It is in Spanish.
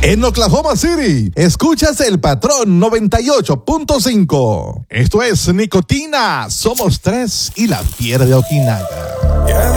En Oklahoma City, escuchas El Patrón 98.5. Esto es Nicotina. Somos tres y la fiera de Ojinaga.